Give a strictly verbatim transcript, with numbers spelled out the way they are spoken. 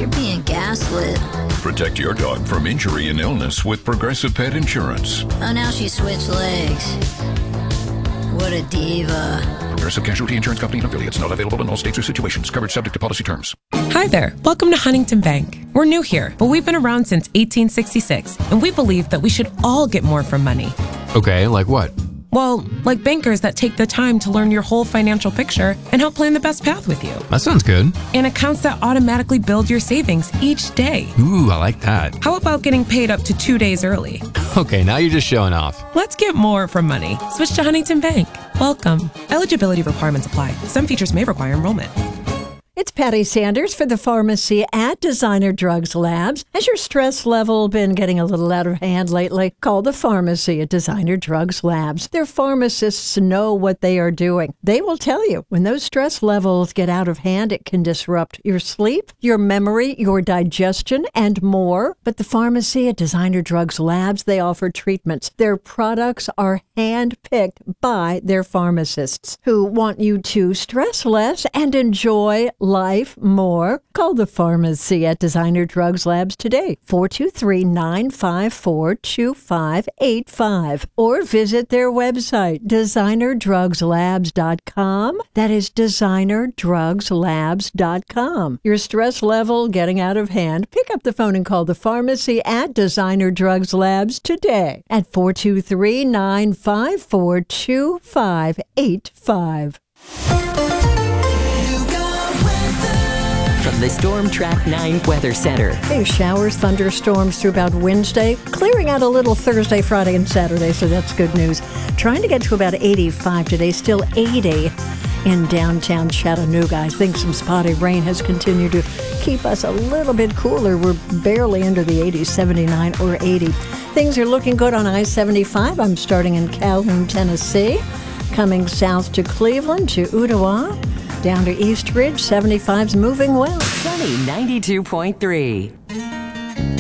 You're being gaslit. Protect your dog from injury and illness with Progressive Pet Insurance. Oh, now she switched legs. What a diva. Progressive Casualty Insurance Company and affiliates. Not available in all states or situations. Coverage subject to policy terms. Hi there. Welcome to Huntington Bank. We're new here, but we've been around since eighteen sixty-six, and we believe that we should all get more from money. Okay, like what? Well, like bankers that take the time to learn your whole financial picture and help plan the best path with you. That sounds good. And accounts that automatically build your savings each day. Ooh, I like that. How about getting paid up to two days early? Okay, now you're just showing off. Let's get more from money. Switch to Huntington Bank. Welcome. Eligibility requirements apply. Some features may require enrollment. It's Patty Sanders for the pharmacy at Designer Drugs Labs. Has your stress level been getting a little out of hand lately? Call the pharmacy at Designer Drugs Labs. Their pharmacists know what they are doing. They will tell you when those stress levels get out of hand, it can disrupt your sleep, your memory, your digestion, and more. But the pharmacy at Designer Drugs Labs, they offer treatments. Their products are hand-picked by their pharmacists who want you to stress less and enjoy life more. Call the pharmacy at Designer Drugs Labs today, four two three, nine five four, two five eight five, or visit their website, designer drugs labs dot com. That is designer drugs labs dot com. Your stress level getting out of hand? Pick up the phone and call the pharmacy at Designer Drugs Labs today at four two three, nine five four, two five eight five. From the Storm Track nine Weather Center. Hey, showers, thunderstorms through about Wednesday, clearing out a little Thursday, Friday, and Saturday, so that's good news. Trying to get to about eighty-five today, still eighty in downtown Chattanooga. I think some spotty rain has continued to keep us a little bit cooler. We're barely into the eighties, seventy-nine or eighty. Things are looking good on I seventy-five. I'm starting in Calhoun, Tennessee, coming south to Cleveland, to Ottawa, down to East Ridge. seventy-five's moving well. Sunny ninety-two point three.